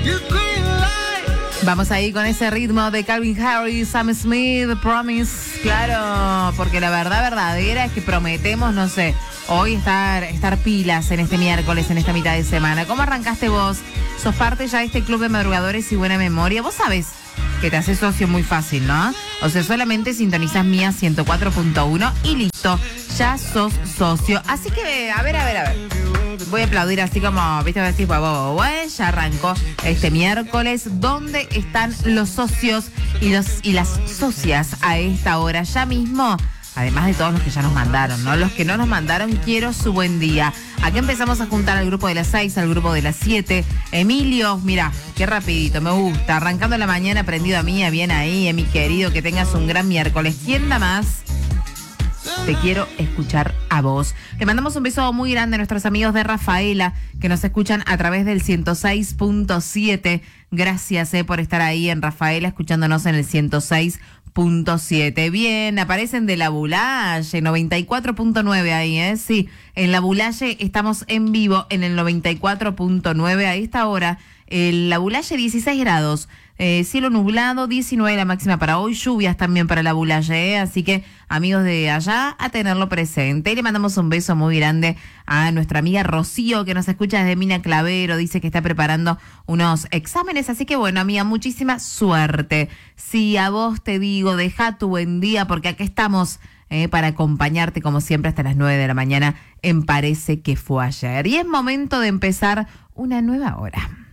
Vamos ahí con ese ritmo de Calvin Harris, Sam Smith, Promise. Claro, porque la verdad verdadera es que prometemos, no sé, hoy estar pilas en este miércoles, en esta mitad de semana. ¿Cómo arrancaste vos? ¿Sos parte ya de este club de madrugadores y buena memoria? Vos sabés que te haces socio muy fácil, ¿no? O sea, solamente sintonizas Mía 104.1 y listo, ya sos socio. Así que, a ver. Voy a aplaudir así como, viste, a decir, ya arrancó este miércoles. ¿Dónde están los socios y las socias a esta hora? Ya mismo, además de todos los que ya nos mandaron, ¿no? Los que no nos mandaron, quiero su buen día. Aquí empezamos a juntar al grupo de las 6, al grupo de las 7. Emilio, mira, qué rapidito, me gusta. Arrancando la mañana, prendido a Mía, bien ahí, mi querido, que tengas un gran miércoles. ¿Quién da más? Te quiero escuchar a vos. Le mandamos un beso muy grande a nuestros amigos de Rafaela que nos escuchan a través del 106.7. Gracias por estar ahí en Rafaela escuchándonos en el 106.7. Bien, aparecen de La Bulalle, 94.9 ahí, sí. En La Bulalle estamos en vivo en el 94.9 a esta hora. La Bulalle 16 grados. Cielo nublado, 19 la máxima para hoy, lluvias también para La Bulalle, así que amigos de allá a tenerlo presente. Y le mandamos un beso muy grande a nuestra amiga Rocío que nos escucha desde Mina Clavero, dice que está preparando unos exámenes, así que bueno, amiga, muchísima suerte. Si a vos te digo, deja tu buen día porque aquí estamos para acompañarte como siempre hasta las 9 de la mañana en Parece que fue ayer. Y es momento de empezar una nueva hora.